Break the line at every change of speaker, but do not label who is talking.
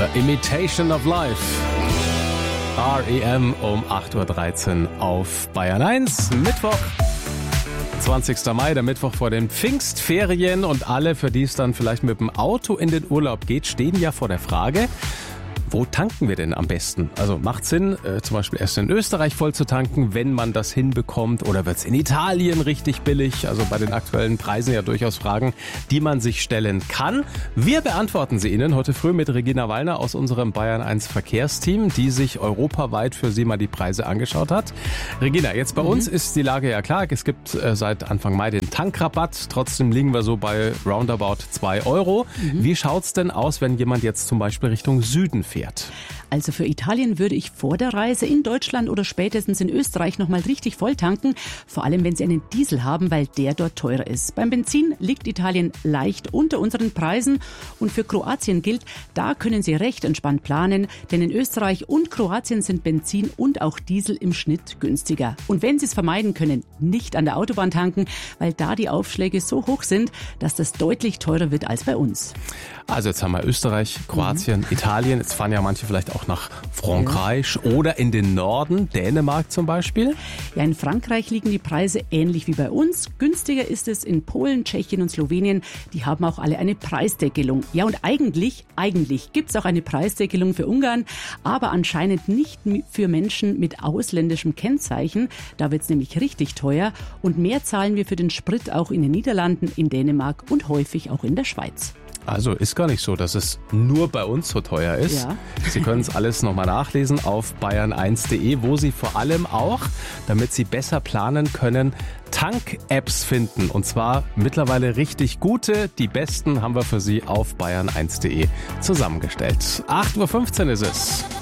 Orchester, Imitation of Life. R.E.M. um 8.13 Uhr auf Bayern 1. Mittwoch, 20. Mai, der Mittwoch vor den Pfingstferien. Und alle, für die es dann vielleicht mit dem Auto in den Urlaub geht, stehen ja vor der Frage, wo tanken wir denn am besten? Also macht Sinn, zum Beispiel erst in Österreich voll zu tanken, wenn man das hinbekommt, oder wird's in Italien richtig billig? Also bei den aktuellen Preisen ja durchaus Fragen, die man sich stellen kann. Wir beantworten sie Ihnen heute früh mit Regina Wallner aus unserem Bayern 1 Verkehrsteam, die sich europaweit für Sie mal die Preise angeschaut hat. Regina, jetzt bei uns ist die Lage ja klar. Es gibt seit Anfang Mai den Tankrabatt. Trotzdem liegen wir so bei roundabout 2 Euro. Wie schaut's denn aus, wenn jemand jetzt zum Beispiel Richtung Süden fährt?
Also für Italien würde ich vor der Reise in Deutschland oder spätestens in Österreich nochmal richtig voll tanken. Vor allem, wenn Sie einen Diesel haben, weil der dort teurer ist. Beim Benzin liegt Italien leicht unter unseren Preisen. Und für Kroatien gilt, da können Sie recht entspannt planen. Denn in Österreich und Kroatien sind Benzin und auch Diesel im Schnitt günstiger. Und wenn Sie es vermeiden können, nicht an der Autobahn tanken, weil da die Aufschläge so hoch sind, dass das deutlich teurer wird als bei uns.
Also jetzt haben wir Österreich, Kroatien, Italien. Jetzt fahren ja manche vielleicht auch nach Frankreich oder in den Norden, Dänemark zum Beispiel.
Ja, in Frankreich liegen die Preise ähnlich wie bei uns. Günstiger ist es in Polen, Tschechien und Slowenien. Die haben auch alle eine Preisdeckelung. Ja, und eigentlich gibt es auch eine Preisdeckelung für Ungarn, aber anscheinend nicht für Menschen mit ausländischem Kennzeichen. Da wird es nämlich richtig teuer. Und mehr zahlen wir für den Sprit auch in den Niederlanden, in Dänemark und häufig auch in der Schweiz.
Also ist gar nicht so, dass es nur bei uns so teuer ist.
Ja.
Sie können es alles nochmal nachlesen auf bayern1.de, wo Sie vor allem auch, damit Sie besser planen können, Tank-Apps finden. Und zwar mittlerweile richtig gute. Die besten haben wir für Sie auf bayern1.de zusammengestellt. 8.15 Uhr ist es.